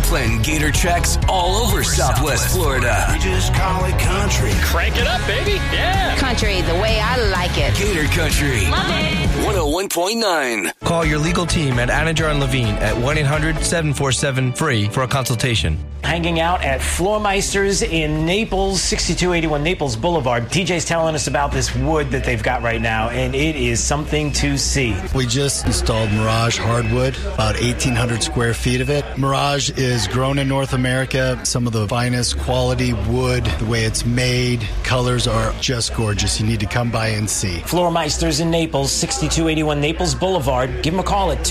playing Gator Checks all over Southwest Florida. We just call it country. Crank it up, baby. Yeah. Country, the way I like it. Gator Country. Love it. 101.9. Call your legal team at Anajar and Levine at 1-800-747-FREE for a consultation. Hanging out at Floormeisters in Naples, 6281 Naples Boulevard. TJ's telling us about this wood that they've got right now, and it is something to see. We just installed Mirage hardwood, about 1,800 square feet of it. Mirage is grown in North America. Some of the finest quality wood, the way it's made, colors are just gorgeous. You need to come by and see. Floormeisters in Naples, 6281 Naples Boulevard. Give them a call at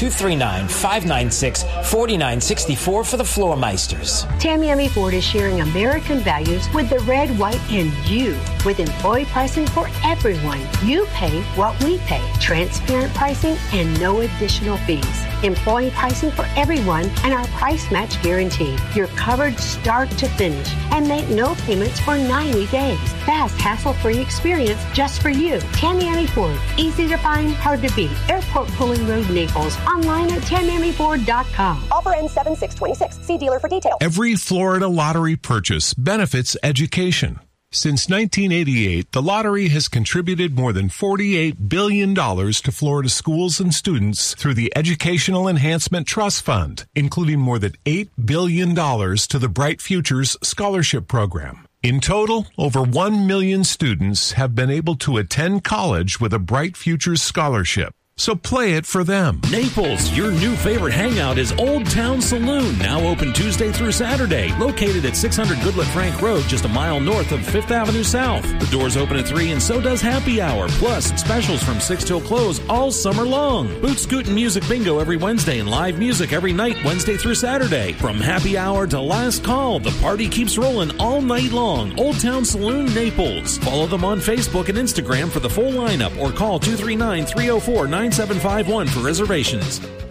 239-596-4964 for the Floormeisters. Tamiami Ford is sharing American values with the red, white, and you. With employee pricing for everyone. You pay what we pay. Transparent pricing and no additional fees. Employee pricing for everyone and our price match guarantee. You're covered start to finish and make no payments for 90 days. Fast, hassle-free experience just for you. Tamiami Ford. Easy to find, hard to beat. Airport Pulling Road, Naples. Online at TamiamiFord.com. Offer ends 7/6/26. See dealer for details. Every Florida lottery purchase benefits education. Since 1988, the lottery has contributed more than $48 billion to Florida schools and students through the Educational Enhancement Trust Fund, including more than $8 billion to the Bright Futures Scholarship Program. In total, over 1 million students have been able to attend college with a Bright Futures Scholarship. So play it for them. Naples, your new favorite hangout is Old Town Saloon, now open Tuesday through Saturday, located at 600 Goodlet Frank Road, just a mile north of 5th Avenue South. The doors open at 3 and so does happy hour, plus specials from 6 till close all summer long. Boot Scoot and Music Bingo every Wednesday and live music every night Wednesday through Saturday. From happy hour to last call, the party keeps rolling all night long. Old Town Saloon, Naples. Follow them on Facebook and Instagram for the full lineup or call 239-304-9751 for reservations.